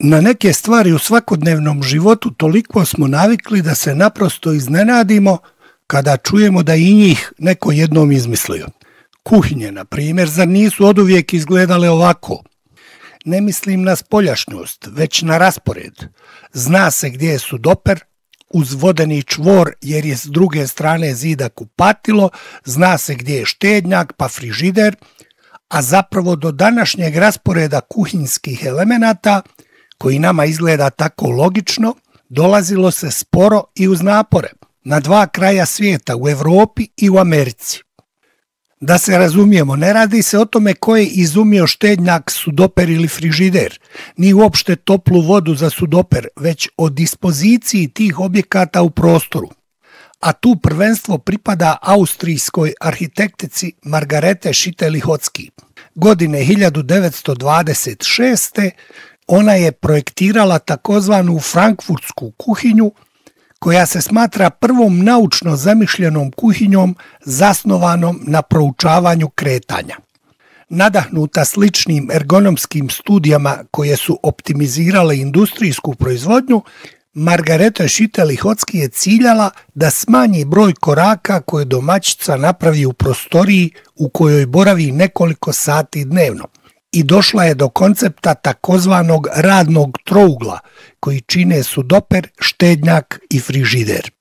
Na neke stvari u svakodnevnom životu toliko smo navikli da se naprosto iznenadimo kada čujemo da i njih neko jednom izmislio. Kuhinje, na primjer, zar nisu oduvijek izgledale ovako? Ne mislim na spoljašnjost, već na raspored. Zna se gdje je sudoper, uz vodeni čvor jer je s druge strane zida kupatilo, zna se gdje je štednjak pa frižider, a zapravo do današnjeg rasporeda kuhinjskih elemenata, koji nama izgleda tako logično, dolazilo se sporo i uz napore, na dva kraja svijeta, u Europi i u Americi. Da se razumijemo, ne radi se o tome ko je izumio štednjak, sudoper ili frižider, ni uopšte toplu vodu za sudoper, već o dispoziciji tih objekata u prostoru. A tu prvenstvo pripada austrijskoj arhitektici Margarete Schite-Lihotzky. Godine 1926. ona je projektirala takozvanu frankfurtsku kuhinju, koja se smatra prvom naučno zamišljenom kuhinjom zasnovanom na proučavanju kretanja. Nadahnuta sličnim ergonomskim studijama koje su optimizirale industrijsku proizvodnju, Margareta Schite-Lihotzky je ciljala da smanji broj koraka koje domaćica napravi u prostoriji u kojoj boravi nekoliko sati dnevno. I došla je do koncepta takozvanog radnog trougla koji čine sudoper, štednjak i frižider.